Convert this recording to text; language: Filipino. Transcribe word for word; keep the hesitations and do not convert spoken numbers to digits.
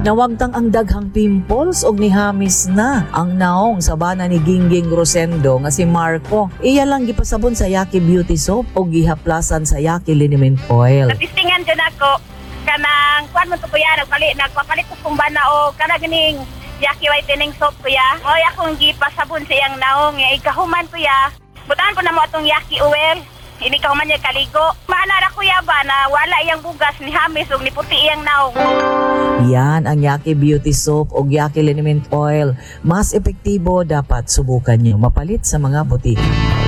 Nawagtang ang daghang pimples og nihamis na ang naong sa bana ni Gingging Rosendo nga si Marco. Iya lang gipasabon sa Yaki Beauty Soap og gihaplasan sa Yaki Liniment Oil. Natistingan dyan ako kanang kuan mo to kuya nagpalit nagpapalit ko kumbana o kanang ganing Yaki whitening soap kuya. Oy akong gipasabon sa iyang naong nga ikahuman kuya. Butahan ko na mo atong Yaki oil. Ini ka man niya kaligo. Maanara kuya ba na wala iyang bugas ni hamis ug ni puti iyang naong. Yan ang Yaki Beauty Soap o Yaki Liniment Oil. Mas epektibo, dapat subukan nyo mapalit sa mga butika.